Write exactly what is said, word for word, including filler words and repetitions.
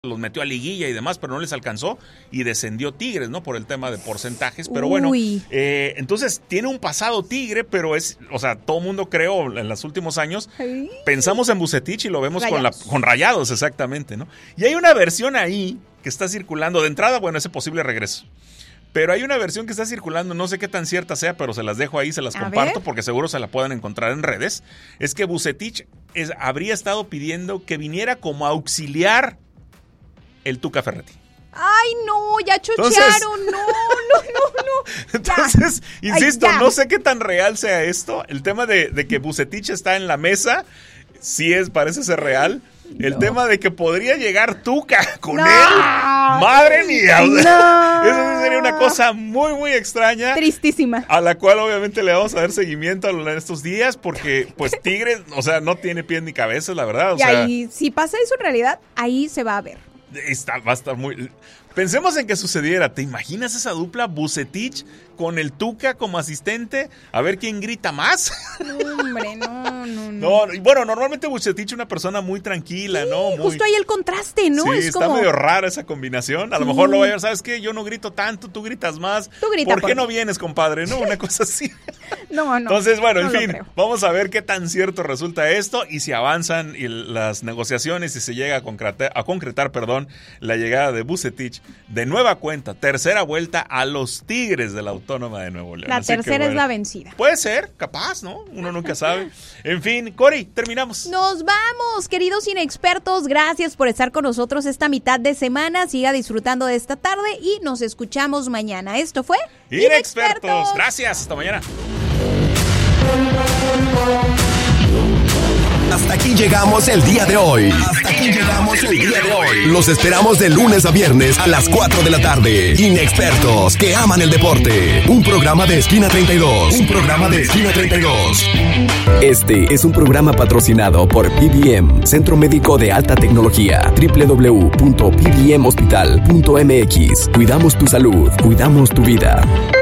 los metió a liguilla y demás, pero no les alcanzó y descendió Tigres, ¿no? Por el tema de porcentajes, pero bueno, eh, entonces tiene un pasado Tigre, pero es, o sea, todo mundo creó en los últimos años, Ay. pensamos en Vucetich y lo vemos con, la, con Rayados, exactamente, ¿no? Y hay una versión ahí que está circulando, de entrada, bueno, ese posible regreso. Pero hay una versión que está circulando, no sé qué tan cierta sea, pero se las dejo ahí, se las a comparto ver. porque seguro se la pueden encontrar en redes. Es que Vucetich es, habría estado pidiendo que viniera como auxiliar el Tuca Ferretti. Ay, no, ya chochearon, entonces, no, no, no, no. Entonces, ya. insisto, Ay, no sé qué tan real sea esto. El tema de, de que Vucetich está en la mesa, sí es, parece ser real. El no. tema de que podría llegar Tuca con no. él. Madre mía. No. Eso sería una cosa muy, muy extraña. Tristísima. A la cual obviamente le vamos a dar seguimiento en estos días porque pues Tigres, o sea, no tiene pies ni cabeza, la verdad. O y sea, ahí, si pasa eso en realidad, ahí se va a ver. Está, va a estar muy... Pensemos en que sucediera. ¿Te imaginas esa dupla Vucetich con el Tuca como asistente? A ver quién grita más. No, hombre, no, no, no. no bueno, normalmente Vucetich es una persona muy tranquila, sí, ¿no? Muy... Justo ahí el contraste, ¿no? Sí, es está como... medio rara esa combinación. A sí. lo mejor lo va a ver, ¿sabes qué? Yo no grito tanto, tú gritas más. Tú grita ¿Por qué por no vienes, compadre? No, una cosa así. No, no. Entonces, bueno, no en fin, vamos a ver qué tan cierto resulta esto y si avanzan y las negociaciones y se llega a concretar, a concretar, perdón, la llegada de Vucetich de nueva cuenta, tercera vuelta a los Tigres de la Autónoma de Nuevo León. La Así tercera que, bueno, es la vencida. Puede ser, capaz, ¿no? Uno nunca sabe. En fin, Cori, terminamos. Nos vamos, queridos inexpertos. Gracias por estar con nosotros esta mitad de semana. Siga disfrutando de esta tarde y nos escuchamos mañana. Esto fue Inexpertos. Inexpertos. Gracias, hasta mañana. Hasta aquí llegamos el día de hoy. Hasta aquí llegamos el día de hoy. Los esperamos de lunes a viernes a las cuatro de la tarde. Inexpertos que aman el deporte. Un programa de Esquina treinta y dos. Un programa de Esquina treinta y dos. Este es un programa patrocinado por P B M, Centro Médico de Alta Tecnología. doble u doble u doble u punto p b m hospital punto m x. Cuidamos tu salud, cuidamos tu vida.